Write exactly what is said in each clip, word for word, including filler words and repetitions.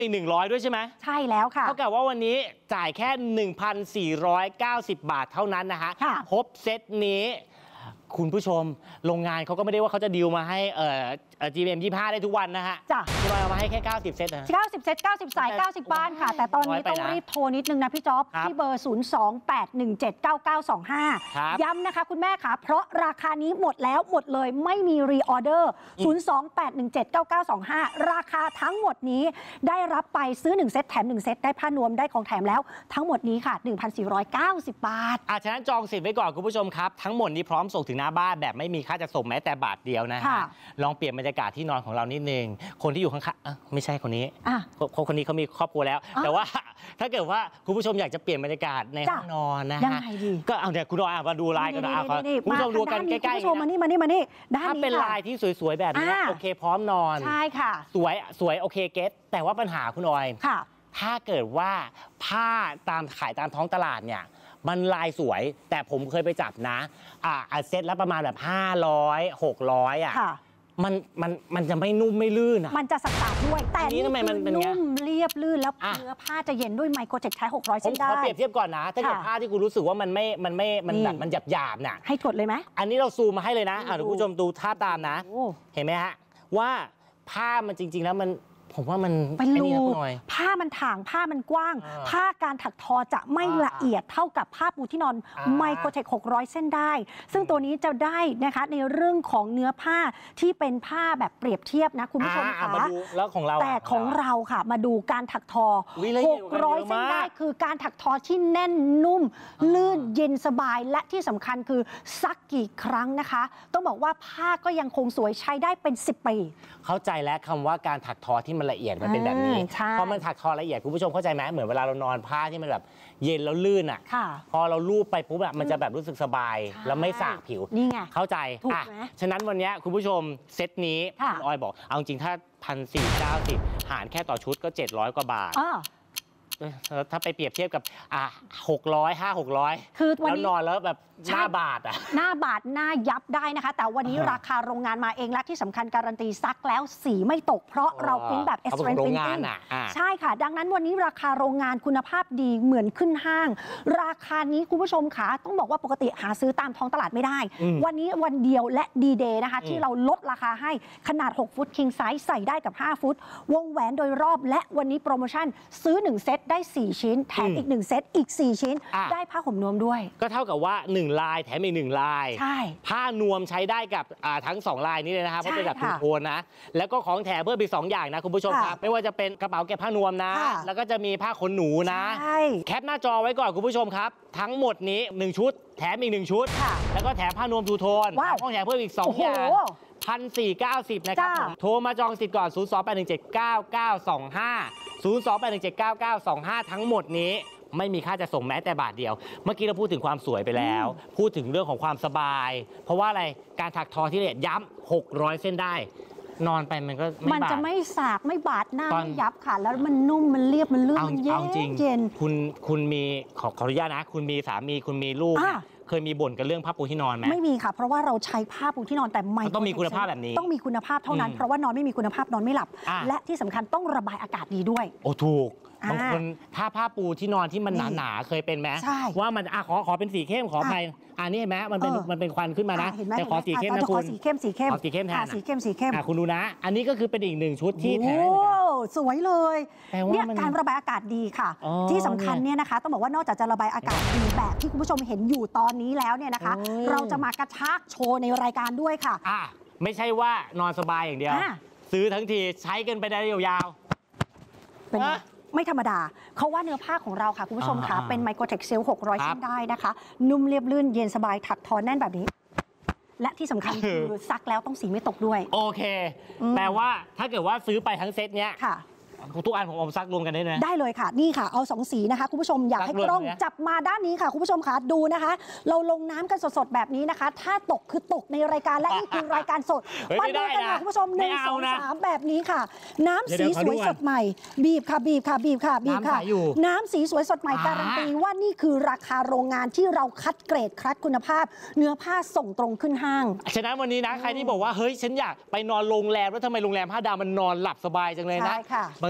อีกหนึ่งร้อยด้วยใช่ไหมใช่แล้วค่ะเท่ากับว่าวันนี้จ่ายแค่ หนึ่งพันสี่ร้อยเก้าสิบ บาทเท่านั้นนะฮะครบเซตนี้คุณผู้ชมโรงงานเขาก็ไม่ได้ว่าเขาจะดีลมาให้เอ่อ จี เอ็ม ยี่สิบห้าได้ทุกวันนะฮะจ้ะจะมาให้แค่เก้าสิบเซตนะเก้าสิบเซตเก้าสิบสายเก้าสิบบ้านค่ะแต่ตอนนี้ต้องรีบโทรนิดนึงนะพี่จ๊อบที่เบอร์ ศูนย์ สอง แปด หนึ่ง เจ็ด เก้า เก้า สอง ห้า ย้ำนะคะคุณแม่ค่ะเพราะราคานี้หมดแล้วหมดเลยไม่มีรีออเดอร์ ศูนย์ สอง แปด หนึ่ง เจ็ด เก้า เก้า สอง ห้า ราคาทั้งหมดนี้ได้รับไปซื้อหนึ่งเซตแถมหนึ่งเซตได้ผ้านวมได้ของแถมแล้วทั้งหมดนี้ค่ะ หนึ่งพันสี่ร้อยเก้าสิบ บาทอ่ะฉะนั้นจองสิทธิ์ไว้ก่อนคุณผู้ชมครับทั้งหมดนี้พร้อมส่งถึงหน้าบ้านแบบไม่มีค่าจัดส่งแม้แต่บาทเดียวนะฮะลองเปลี่ยนบรรยากาศที่นอนของเรานิดนึงคนที่อยู่ข้างๆไม่ใช่คนนี้คนคนนี้เขามีครอบครัวแล้วแต่ว่าถ้าเกิดว่าคุณผู้ชมอยากจะเปลี่ยนบรรยากาศในห้องนอนนะฮะก็เอาเดี๋ยวคุณรอมาดูลายกันนะคุณผู้ชมดูกันใกล้ๆคุณผู้ชมมานี่มานี่มานี่ถ้าเป็นลายที่สวยๆแบบนี้โอเคพร้อมนอนใช่ค่ะสวยสวยโอเคเก็ตแต่ว่าปัญหาคุณออยค่ะถ้าเกิดว่าผ้าตามขายตามท้องตลาดเนี่ยมันลายสวยแต่ผมเคยไปจับนะอ่าเซ็ตละประมาณแบบห้าร้อย หกร้อยอ่ะมันมันมันจะไม่นุ่มไม่ลื่นอ่ะมันจะสักๆด้วยแต่นี่มันนุ่มเรียบลื่นแล้วเนื้อผ้าจะเย็นด้วยไมโครเทคใช้หกร้อยเส้นได้ผมขอเปรียบเทียบก่อนนะถ้าเกิดผ้าที่คุณรู้สึกว่ามันไม่มันไม่มันแบบมันหยาบหยาบน่ะให้กดเลยไหมอันนี้เราซูมมาให้เลยนะอ่ะคุณผู้ชมดูภาพตามนะเห็นไหมฮะว่าผ้ามันจริงๆแล้วมันผมว่ามันเป็นรูผ้ามันถ่างผ้ามันกว้างผ้าการถักทอจะไม่ละเอียดเท่ากับผ้าปูที่นอนไมโครเทคหกร้อยเส้นได้ซึ่งตัวนี้จะได้นะคะในเรื่องของเนื้อผ้าที่เป็นผ้าแบบเปรียบเทียบนะคุณผู้ชมคะแล้วของเราแต่ของเราค่ะมาดูการถักทอหกร้อยเส้นได้คือการถักทอที่แน่นนุ่มลื่นเย็นสบายและที่สำคัญคือซักกี่ครั้งนะคะต้องบอกว่าผ้าก็ยังคงสวยใช้ได้เป็นสิบปีเข้าใจแล้วคำว่าการถักทอที่มันละเอียดมันเป็นแบบนี้พอมันถักทอละเอียดคุณผู้ชมเข้าใจไหมเหมือนเวลาเรานอนผ้าที่มันแบบเย็นแล้วลื่นอ่ะพอเราลูบไปปุ๊บอะมันจะแบบรู้สึกสบายแล้วไม่สากผิวนี่ไงเข้าใจอ่ะฉะนั้นวันนี้คุณผู้ชมเซตนี้คุณออยบอกเอาจริงถ้าพันสี่เก้าสิบหารแค่ต่อชุดก็เจ็ดร้อยกว่าบาทถ้าไปเปรียบเทียบกับอ่ะหกร้อยห้าหกร้อยคือวันนี้แล้วนอนแล้วแบบหน้าบาดอ่ะหน้าบาดหน้ายับได้นะคะแต่วันนี้ราคาโรงงานมาเองและที่สำคัญการันตีซักแล้วสีไม่ตกเพราะเราพิมพ์แบบ เอส เรน Printing ใช่ค่ะดังนั้นวันนี้ราคาโรงงานคุณภาพดีเหมือนขึ้นห้างราคานี้คุณผู้ชมคะต้องบอกว่าปกติหาซื้อตามท้องตลาดไม่ได้วันนี้วันเดียวและดีเดย์นะคะที่เราลดราคาให้ขนาดหกฟุต King Size ใส่ได้กับห้าฟุตวงแหวนโดยรอบและวันนี้โปรโมชั่นซื้อหนึ่งเซตได้สี่ชิ้นแถมอีกหนึ่งเซตอีกสี่ชิ้นได้ผ้าห่มนวมด้วยก็เท่ากับว่าหนึ่งลายแถมอีกหนึ่งลายผ้านวมใช้ได้กับทั้งสองลายนี้เลยนะครับเพราะเป็นแบบทูโทนนะแล้วก็ของแถมเพิ่มอีกสองอย่างนะคุณผู้ชมครับไม่ว่าจะเป็นกระเป๋าเก็บผ้านวมนะแล้วก็จะมีผ้าขนหนูนะแคปหน้าจอไว้ก่อนคุณผู้ชมครับทั้งหมดนี้หนึ่งชุดแถมอีกหนึ่งชุดแล้วก็แถมผ้านวมทูโทนของแถมเพิ่มอีกสองอย่างพันสี่เก้าสิบนะครับโทรมาจองสิทธิ์ก่อน ศูนย์ สอง แปด หนึ่ง เจ็ด เก้า เก้า สอง ห้า ศูนย์ สอง แปด หนึ่ง เจ็ด เก้า เก้า สอง ห้า ทั้งหมดนี้ไม่มีค่าจะส่งแม้แต่บาทเดียวเมื่อกี้เราพูดถึงความสวยไปแล้วพูดถึงเรื่องของความสบายเพราะว่าอะไรการถักทอที่ละเอียดย้ำหกร้อยเส้นได้นอนไปมันก็ไม่บาดมันจะไม่สากไม่บาดหน้าไม่ยับค่ะแล้วมันนุ่มมันเรียบมันลื่นมันเย็นเย็นคุณคุณมีขอขออนุญาตนะคุณมีสามีคุณมีลูกเคยมีบ่นกันเรื่องผ้าปูที่นอนไหมไม่มีค่ะเพราะว่าเราใช้ผ้าปูที่นอนแต่ไม่ต้องมีคุณภาพแบบนี้ต้องมีคุณภาพเท่านั้นเพราะว่านอนไม่มีคุณภาพนอนไม่หลับและที่สำคัญต้องระบายอากาศดีด้วยโอ้ถูกบางคนถ้าผ้าปูที่นอนที่มันหนาๆเคยเป็นไหมว่ามันอ่ะขอขอเป็นสีเข้มขออภัยอันนี้เห็นไหมมันเป็นมันเป็นควันขึ้นมานะแต่ขอสีเข้มนะคุณสีเข้มสีเข้มขอสีเข้มแทนสีเข้มสีเข้มคุณดูนะอันนี้ก็คือเป็นอีกหนึ่งชุดที่แถมสวยเลยเนี่ยการระบายอากาศดีค่ะที่สำคัญเนี่ยนะคะต้องบอกว่านอกจากจะระบายอากาศดีแบบที่คุณผู้ชมเห็นอยู่ตอนนี้แล้วเนี่ยนะคะเราจะมากระชากโชว์ในรายการด้วยค่ะอ่ะไม่ใช่ว่านอนสบายอย่างเดียวซื้อทั้งทีใช้กันไปได้ยาวๆเป็นไม่ธรรมดาเขาว่าเนื้อผ้าของเราค่ะคุณผู้ชมคะเป็นไมโครเทคเซลหกร้อยเส้นได้นะคะนุ่มเรียบลื่นเย็นสบายถักทอแน่นแบบนี้และที่สำคัญคือซักแล้วต้องสีไม่ตกด้วยโอเคแปลว่าถ้าเกิดว่าซื้อไปทั้งเซตเนี้ยทุกอันผมอมซักรวมกันได้ไหมได้เลยค่ะนี่ค่ะเอาสองสีนะคะคุณผู้ชมอยากให้กล้องจับมาด้านนี้ค่ะคุณผู้ชมค่ะดูนะคะเราลงน้ำกันสดๆแบบนี้นะคะถ้าตกคือตกในรายการและนี่คือรายการสดมาดูกันค่ะคุณผู้ชมหนึ่งสองสามแบบนี้ค่ะน้ำสีสวยสดใหม่บีบค่ะบีบค่ะบีบค่ะบีบค่ะน้ำสีสวยสดใหม่การันตีว่านี่คือราคาโรงงานที่เราคัดเกรดคัดคุณภาพเนื้อผ้าส่งตรงขึ้นห้างฉะนั้นวันนี้นะใครที่บอกว่าเฮ้ยฉันอยากไปนอนโรงแรมแล้วทำไมโรงแรมห้าดาวมันนอนหลับสบายจังเลยนะบาง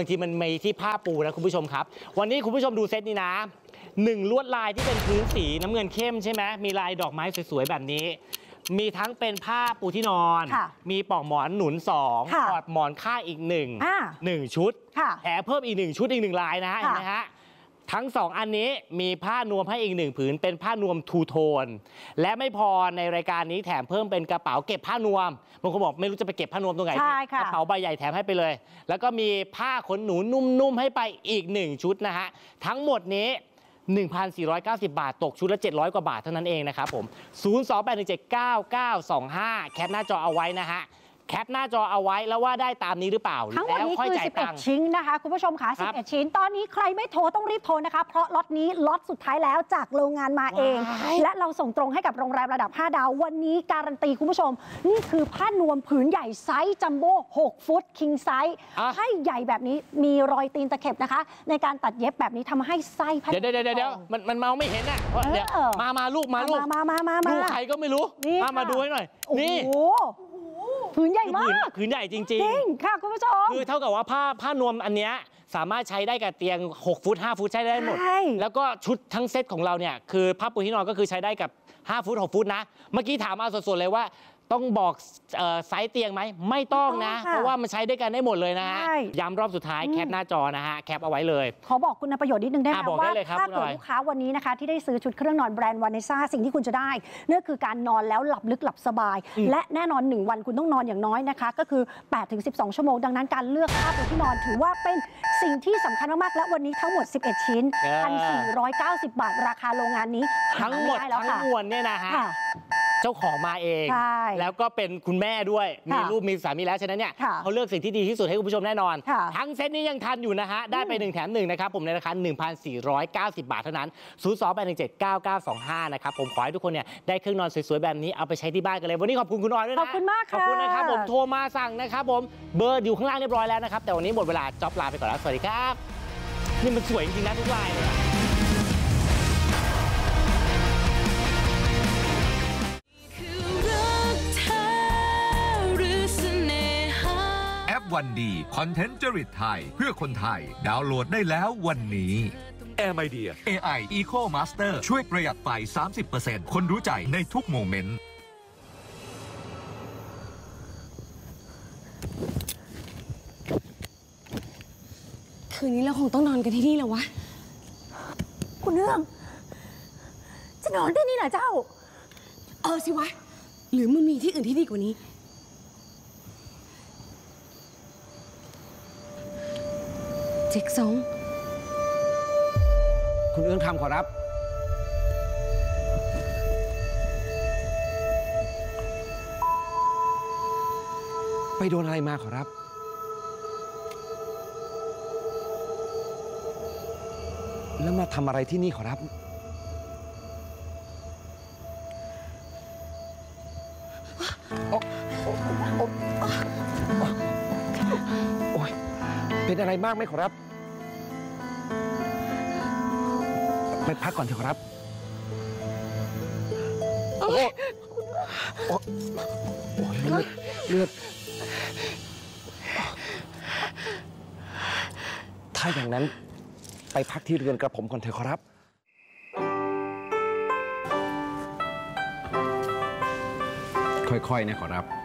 างทีมันมีที่ผ้าปูนะคุณผู้ชมครับวันนี้คุณผู้ชมดูเซตนี้นะหนึ่งลวดลายที่เป็นพื้นสีน้ำเงินเข้มใช่ไหมมีลายดอกไม้สวยๆแบบนี้มีทั้งเป็นผ้าปูที่นอนมีปลอกหมอนหนุนสองปลอกหมอนข้างอีกหนึ่งหนึ่งชุดแถมเพิ่มอีกหนึ่งชุดอีกหนึ่งลายนะฮะเห็นไหมฮะทั้งสองอันนี้มีผ้านวมให้อีกหนึ่งผืนเป็นผ้านวมทูโทนและไม่พอในรายการนี้แถมเพิ่มเป็นกระเป๋าเก็บผ้านวมบางคนบอกไม่รู้จะไปเก็บผ้านวมตรงไหนกระเป๋าใบใหญ่แถมให้ไปเลยแล้วก็มีผ้าขนหนูนุ่มๆให้ไปอีกหนึ่งชุดนะฮะทั้งหมดนี้ หนึ่งพันสี่ร้อยเก้าสิบ บาทตกชุดละเจ็ดร้อยกว่าบาทเท่านั้นเองนะครับผมศูนย์ สอง แปด หนึ่ง เจ็ด เก้า เก้า สอง ห้าแคปหน้าจอเอาไว้นะฮะแคปหน้าจอเอาไว้แล้วว่าได้ตามนี้หรือเปล่าทั้งหมดนี้คือสิบเอ็ดชิ้นนะคะคุณผู้ชมค่ะสิบเอ็ดชิ้นตอนนี้ใครไม่โทรต้องรีบโทรนะคะเพราะล็อตนี้ล็อตสุดท้ายแล้วจากโรงงานมาเองและเราส่งตรงให้กับโรงแรมระดับห้าดาววันนี้การันตีคุณผู้ชมนี่คือผ้านวมผืนใหญ่ไซส์จัมโบ้หกฟุตคิงไซส์ให้ใหญ่แบบนี้มีรอยตีนตะเข็บนะคะในการตัดเย็บแบบนี้ทำให้ไส้ผ้าเดี๋ยวเดี๋ยวเดี๋ยวมันมันมองไม่เห็นอ่ะเดี๋ยวมามาลูกมาลูกมามามาลูกใครก็ไม่รู้มามาดูให้หน่อยนี่ผืนใหญ่มากผืนใหญ่จริงจริงค่ะคุณผู้ชมคือเท่ากับว่าผ้าผ้านวมอันเนี้ยสามารถใช้ได้กับเตียงหกฟุตห้าฟุตใช้ได้หมดแล้วก็ชุดทั้งเซตของเราเนี่ยคือผ้าปูที่นอนก็คือใช้ได้กับห้าฟุตหกฟุตนะเมื่อกี้ถามมาสดๆเลยว่าต้องบอกไซส์เตียงไหมไม่ต้องนะเพราะว่ามันใช้ด้วยกันได้หมดเลยนะฮะย้ำรอบสุดท้ายแคปหน้าจอนะฮะแคปเอาไว้เลยขอบอกคุณประโยชน์นิดนึงได้ไหมว่าถ้าเกิดลูกค้าวันนี้นะคะที่ได้ซื้อชุดเครื่องนอนแบรนด์วานิซ่าสิ่งที่คุณจะได้นั่นคือการนอนแล้วหลับลึกหลับสบายและแน่นอนหนึ่งวันคุณต้องนอนอย่างน้อยนะคะก็คือ แปดถึงสิบสอง ชั่วโมงดังนั้นการเลือกผ้าปูที่นอนถือว่าเป็นสิ่งที่สำคัญมากๆและวันนี้ทั้งหมดสิบเอ็ดชิ้น หนึ่งพันสี่ร้อยเก้าสิบ บาทราคาโรงงานนี้ทั้งหมดทั้งมวลเนี่ยนะฮะเจ้าของมาเองแล้วก็เป็นคุณแม่ด้วยมีลูกมีสามีแล้วฉะนั้นเนี่ยเขาเลือกสิ่งที่ดีที่สุดให้คุณผู้ชมแน่นอนทั้งเซตนี้ยังทันอยู่นะฮะได้ไปหนึ่งแถมหนึ่งนะครับผมในราคา หนึ่งพันสี่ร้อยเก้าสิบ บาทเท่านั้นศูนย์ สอง แปด หนึ่ง เจ็ด เก้า เก้า สอง ห้านะครับผมขอให้ทุกคนเนี่ยได้เครื่องนอนสวยๆแบบนี้เอาไปใช้ที่บ้านกันเลยวันนี้ขอบคุณคุณออยด้วยนะขอบคุณมากขอบคุณนะครับผมโทรมาสั่งนะครับผมเบอร์อยู่ข้างล่างเรียบร้อยแล้วนะครับแต่วันนี้หมดเวลาจ็อบลาไปก่อนแล้วสวัสดีครับนี่มันสวยจริงๆนะทุกลายเลยวันดีคอนเทนต์จริตไทยเพื่อคนไทยดาวน์โหลดได้แล้ววันนี้ Air Idea เอ ไอ Eco Master ช่วยประหยัดไฟ สามสิบเปอร์เซ็นต์ คนรู้ใจในทุกโมเมนต์คืนนี้เราคงต้องนอนกันที่นี่แล้ววะคุณเนื่องจะนอนที่นี่เหรอเจ้าเออสิวะหรือมึงมีที่อื่นที่ดีกว่านี้เจ็กซงคุณเอื้องทำขอรับไปโดนอะไรมาขอรับแล้วมาทำอะไรที่นี่ขอรับโอ้ยเป็นอะไรมากไหมขอรับไปพักก่อนเถอะครับโอ้โหโอ้ยเลือดเลือดถ้าอย่างนั้นไปพักที่เรือนกระผมก่อนเถอะครับค่อยๆนะขอรับ